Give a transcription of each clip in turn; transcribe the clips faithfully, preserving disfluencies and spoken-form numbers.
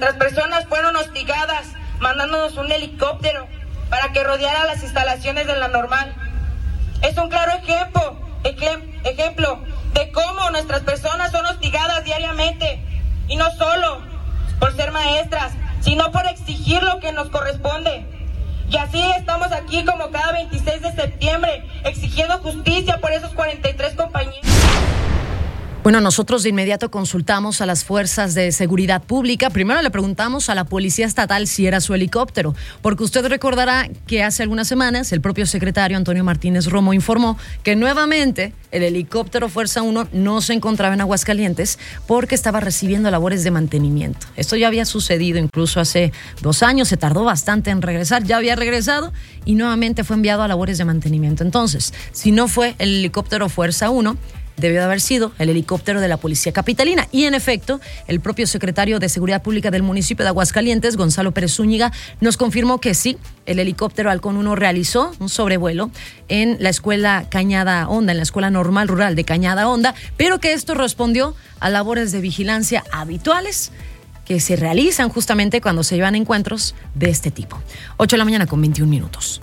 nuestras personas fueron hostigadas, mandándonos un helicóptero para que rodeara las instalaciones de la normal. Es un claro ejemplo, ejemplo de cómo nuestras personas son hostigadas diariamente, y no solo por ser maestras, sino por exigir lo que nos corresponde. Y así estamos aquí como cada veintiséis de septiembre, exigiendo justicia por esos cuarenta y tres compañeros. Bueno, nosotros de inmediato consultamos a las fuerzas de seguridad pública. Primero le preguntamos a la Policía Estatal si era su helicóptero, porque usted recordará que hace algunas semanas el propio secretario Antonio Martínez Romo informó que nuevamente el helicóptero Fuerza uno no se encontraba en Aguascalientes porque estaba recibiendo labores de mantenimiento. Esto ya había sucedido incluso hace dos años, se tardó bastante en regresar, ya había regresado y nuevamente fue enviado a labores de mantenimiento. Entonces, si no fue el helicóptero Fuerza uno, debió de haber sido el helicóptero de la Policía Capitalina. Y en efecto, el propio secretario de Seguridad Pública del municipio de Aguascalientes, Gonzalo Pérez Zúñiga, nos confirmó que sí, el helicóptero Halcón uno realizó un sobrevuelo en la escuela Cañada Honda, en la escuela normal rural de Cañada Honda, pero que esto respondió a labores de vigilancia habituales que se realizan justamente cuando se llevan encuentros de este tipo. ocho de la mañana con veintiún minutos.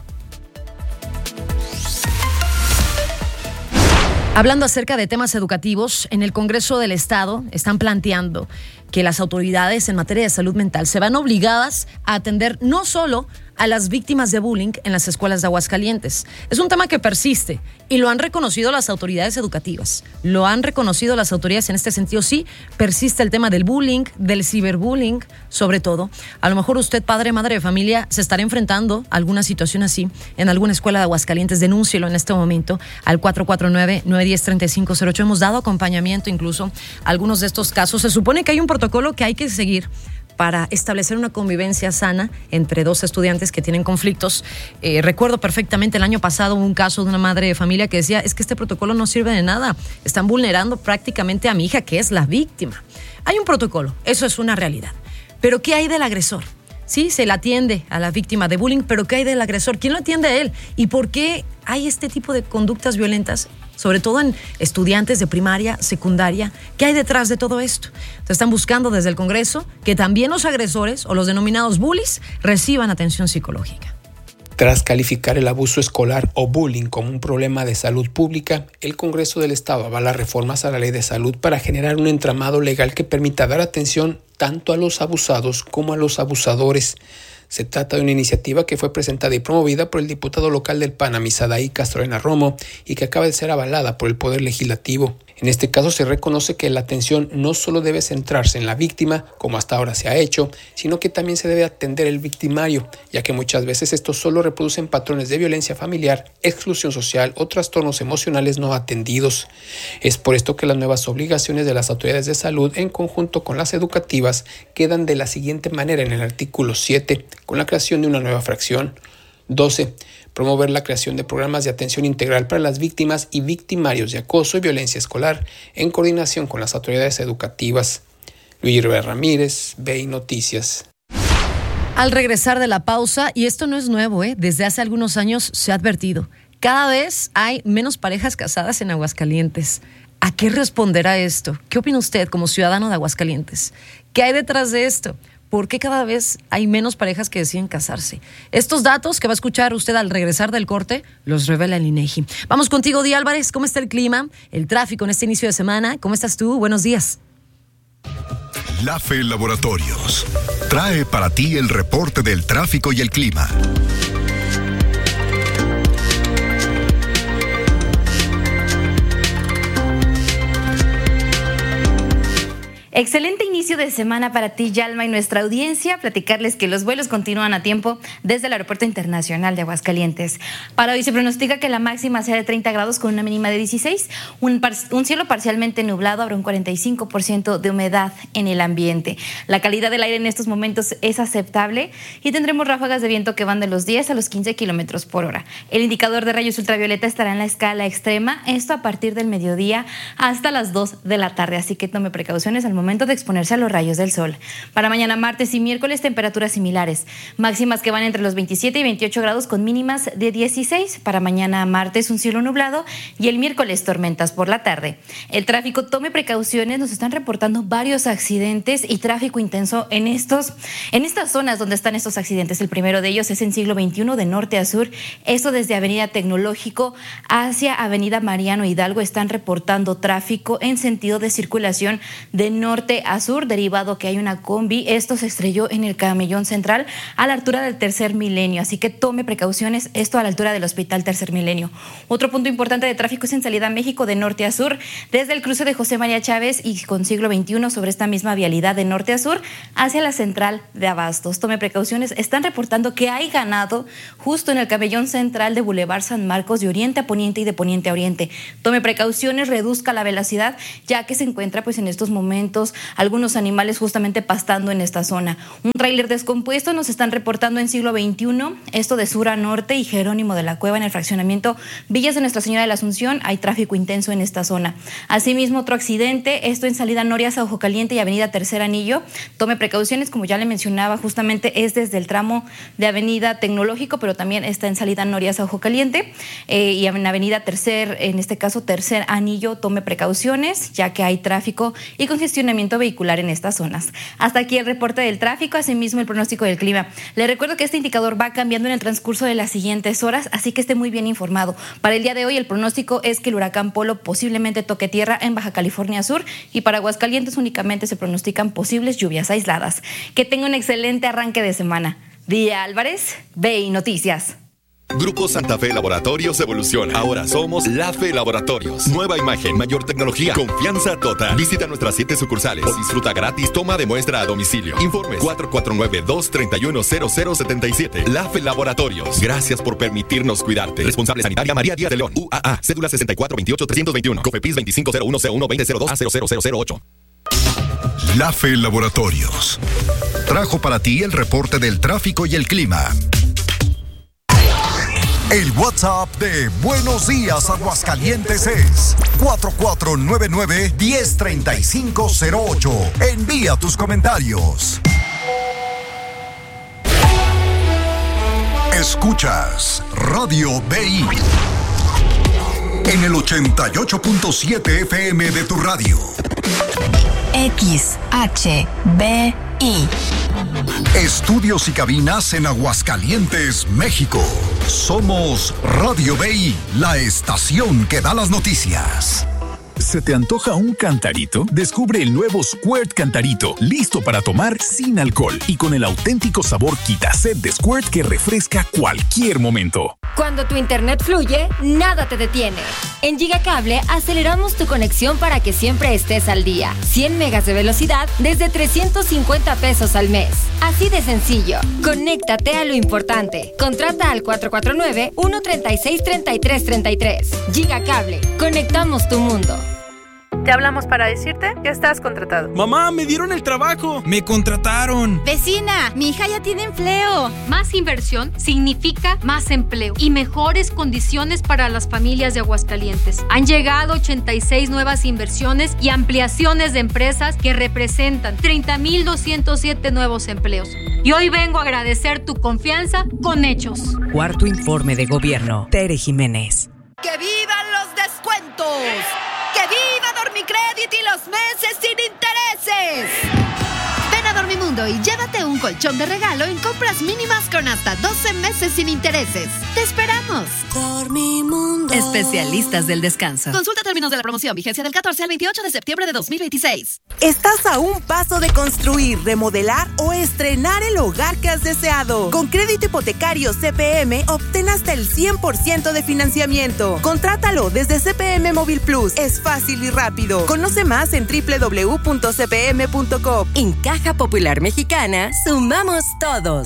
Hablando acerca de temas educativos, en el Congreso del Estado están planteando que las autoridades en materia de salud mental se van obligadas a atender no solo a las víctimas de bullying en las escuelas de Aguascalientes. Es un tema que persiste y lo han reconocido las autoridades educativas. Lo han reconocido las autoridades en este sentido. Sí, persiste el tema del bullying, del ciberbullying, sobre todo. A lo mejor usted, padre, madre de familia, se estará enfrentando a alguna situación así en alguna escuela de Aguascalientes. Denúncielo en este momento al cuatro cuatro nueve, nueve uno cero, tres cinco cero ocho. Hemos dado acompañamiento incluso a algunos de estos casos. Se supone que hay un protocolo que hay que seguir para establecer una convivencia sana entre dos estudiantes que tienen conflictos. Eh, recuerdo perfectamente el año pasado un caso de una madre de familia que decía, es que este protocolo no sirve de nada, están vulnerando prácticamente a mi hija, que es la víctima. Hay un protocolo, eso es una realidad. Pero ¿qué hay del agresor? Sí, se le atiende a la víctima de bullying, pero ¿qué hay del agresor? ¿Quién lo atiende a él? ¿Y por qué hay este tipo de conductas violentas, sobre todo en estudiantes de primaria, secundaria? ¿Qué hay detrás de todo esto? Se están buscando desde el Congreso que también los agresores o los denominados bullies reciban atención psicológica. Tras calificar el abuso escolar o bullying como un problema de salud pública, el Congreso del Estado avala reformas a la Ley de Salud para generar un entramado legal que permita dar atención tanto a los abusados como a los abusadores. Se trata de una iniciativa que fue presentada y promovida por el diputado local del P A N, Amisadaí Castrojena Romo, y que acaba de ser avalada por el Poder Legislativo. En este caso se reconoce que la atención no solo debe centrarse en la víctima, como hasta ahora se ha hecho, sino que también se debe atender el victimario, ya que muchas veces estos solo reproducen patrones de violencia familiar, exclusión social o trastornos emocionales no atendidos. Es por esto que las nuevas obligaciones de las autoridades de salud, en conjunto con las educativas, quedan de la siguiente manera en el artículo siete, con la creación de una nueva fracción. doce. Promover la creación de programas de atención integral para las víctimas y victimarios de acoso y violencia escolar en coordinación con las autoridades educativas. Luis Rivera Ramírez, B I Noticias. Al regresar de la pausa, y esto no es nuevo, ¿eh? Desde hace algunos años se ha advertido, cada vez hay menos parejas casadas en Aguascalientes. ¿A qué responderá esto? ¿Qué opina usted como ciudadano de Aguascalientes? ¿Qué hay detrás de esto? ¿Por qué cada vez hay menos parejas que deciden casarse? Estos datos que va a escuchar usted al regresar del corte los revela el INEGI. Vamos contigo, Di Álvarez. ¿Cómo está el clima, el tráfico en este inicio de semana? ¿Cómo estás tú? Buenos días. LAFE Laboratorios trae para ti el reporte del tráfico y el clima. Excelente inicio de semana para ti, Yalma, y nuestra audiencia. Platicarles que los vuelos continúan a tiempo desde el Aeropuerto Internacional de Aguascalientes. Para hoy se pronostica que la máxima sea de treinta grados con una mínima de dieciséis, un, par- un cielo parcialmente nublado, habrá un cuarenta y cinco por ciento de humedad en el ambiente. La calidad del aire en estos momentos es aceptable y tendremos ráfagas de viento que van de los diez a los quince kilómetros por hora. El indicador de rayos ultravioleta estará en la escala extrema, esto a partir del mediodía hasta las dos de la tarde, así que tome precauciones al momento momento de exponerse a los rayos del sol. Para mañana martes y miércoles, temperaturas similares, máximas que van entre los veintisiete y veintiocho grados con mínimas de dieciséis. Para mañana martes un cielo nublado y el miércoles tormentas por la tarde. El tráfico, tome precauciones, nos están reportando varios accidentes y tráfico intenso en estos, en estas zonas donde están estos accidentes. El primero de ellos es en siglo veintiuno de norte a sur, esto desde Avenida Tecnológico hacia Avenida Mariano Hidalgo. Están reportando tráfico en sentido de circulación de norte a sur, derivado que hay una combi. Esto se estrelló en el camellón central a la altura del Tercer Milenio, así que tome precauciones, esto a la altura del Hospital Tercer Milenio. Otro punto importante de tráfico es en salida a México de norte a sur, desde el cruce de José María Chávez y con siglo veintiuno sobre esta misma vialidad de norte a sur hacia la central de Abastos. Tome precauciones, están reportando que hay ganado justo en el camellón central de Boulevard San Marcos, de oriente a poniente y de poniente a oriente. Tome precauciones, reduzca la velocidad, ya que se encuentra pues en estos momentos algunos animales justamente pastando en esta zona. Un tráiler descompuesto nos están reportando en siglo veintiuno, esto de sur a norte y Jerónimo de la Cueva en el fraccionamiento Villas de Nuestra Señora de la Asunción. Hay tráfico intenso en esta zona. Asimismo, otro accidente, esto en salida Norias a Ojo Caliente y Avenida Tercer Anillo. Tome precauciones, como ya le mencionaba, justamente es desde el tramo de Avenida Tecnológico, pero también está en salida Norias a Ojo Caliente eh, y en Avenida Tercer, en este caso Tercer Anillo. Tome precauciones, ya que hay tráfico y congestionamiento vehicular en estas zonas. Hasta aquí el reporte del tráfico, asimismo el pronóstico del clima. Le recuerdo que este indicador va cambiando en el transcurso de las siguientes horas, así que esté muy bien informado. Para el día de hoy el pronóstico es que el huracán Polo posiblemente toque tierra en Baja California Sur y para Aguascalientes únicamente se pronostican posibles lluvias aisladas. Que tenga un excelente arranque de semana. Día Álvarez, B I Noticias. Grupo Santa Fe Laboratorios evoluciona. Ahora somos La Fe Laboratorios. Nueva imagen, mayor tecnología, confianza total. Visita nuestras siete sucursales o disfruta gratis toma de muestra a domicilio. Informes cuatro cuatro nueve, dos tres uno, cero cero siete siete. La Fe Laboratorios. Gracias por permitirnos cuidarte. Responsable sanitaria María Díaz de León. U A A. Cédula sesenta y cuatro veintiocho trescientos veintiuno. Cofepis veinticinco cero uno cero uno veinte cero dos a cero cero cero cero ocho. La Fe Laboratorios trajo para ti el reporte del tráfico y el clima. El WhatsApp de Buenos Días Aguascalientes es cuatro cuatro nueve nueve, uno cero tres cinco cero ocho. Envía tus comentarios. Escuchas Radio B I en el ochenta y ocho punto siete F M de tu radio. X H B I. Estudios y cabinas en Aguascalientes, México. Somos Radio B I, la estación que da las noticias. ¿Se te antoja un cantarito? Descubre el nuevo Squirt Cantarito, listo para tomar sin alcohol y con el auténtico sabor Quitaset de Squirt que refresca cualquier momento. Cuando tu internet fluye, nada te detiene. En Gigacable aceleramos tu conexión para que siempre estés al día. cien megas de velocidad desde trescientos cincuenta pesos al mes. Así de sencillo. Conéctate a lo importante. Contrata al cuatro cuatro nueve, uno tres seis, tres tres tres tres. Gigacable. Conectamos tu mundo. Te hablamos para decirte que estás contratado. Mamá, me dieron el trabajo. Me contrataron. Vecina, mi hija ya tiene empleo. Más inversión significa más empleo y mejores condiciones para las familias de Aguascalientes. Han llegado ochenta y seis nuevas inversiones y ampliaciones de empresas que representan treinta mil doscientos siete nuevos empleos. Y hoy vengo a agradecer tu confianza con hechos. Cuarto informe de gobierno. Tere Jiménez. ¡Que vivan los descuentos! ¡Que viva Dormicrédito y los meses sin intereses! Ven a Dormimundo y llévate un colchón de regalo en compras mínimas con hasta doce meses sin intereses. ¡Te esperamos! Dormimundo. Especialistas del descanso. Consulta términos de la promoción. Vigencia del catorce al veintiocho de septiembre de dos mil veintiséis. Estás a un paso de construir, remodelar o estrenar el hogar que has deseado. Con crédito hipotecario C P M, obtén hasta el cien por ciento de financiamiento. Contrátalo desde C P M Móvil Plus. Es fácil y rápido. Conoce más en doble u doble u doble u punto c p m punto com. En Caja Popular Mexicana, sumamos todos.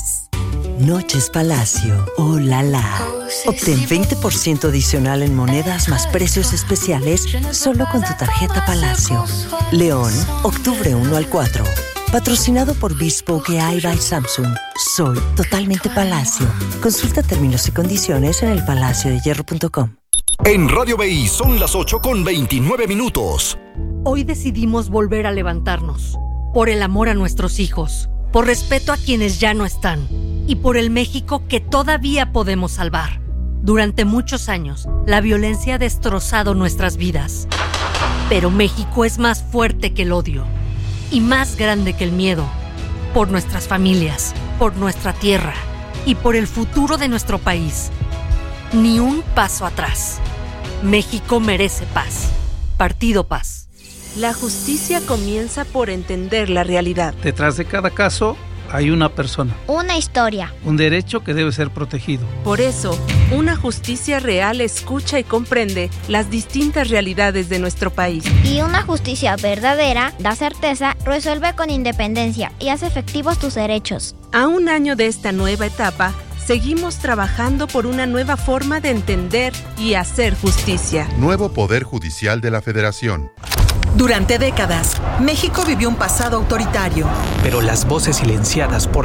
Noches Palacio, oh la la. Obtén veinte por ciento adicional en monedas más precios especiales solo con tu tarjeta Palacio. León, octubre uno al cuatro. Patrocinado por Bespoke A I by Samsung. Soy totalmente Palacio. Consulta términos y condiciones en el palacio de hierro punto com. En Radio B I son las ocho con veintinueve minutos. Hoy decidimos volver a levantarnos. Por el amor a nuestros hijos, por respeto a quienes ya no están y por el México que todavía podemos salvar. Durante muchos años, la violencia ha destrozado nuestras vidas. Pero México es más fuerte que el odio y más grande que el miedo. Por nuestras familias, por nuestra tierra y por el futuro de nuestro país. Ni un paso atrás. México merece paz. Partido Paz. La justicia comienza por entender la realidad. Detrás de cada caso hay una persona. Una historia. Un derecho que debe ser protegido. Por eso, una justicia real escucha y comprende las distintas realidades de nuestro país. Y una justicia verdadera da certeza, resuelve con independencia y hace efectivos tus derechos. A un año de esta nueva etapa, seguimos trabajando por una nueva forma de entender y hacer justicia. Nuevo Poder Judicial de la Federación. Durante décadas, México vivió un pasado autoritario. Pero las voces silenciadas por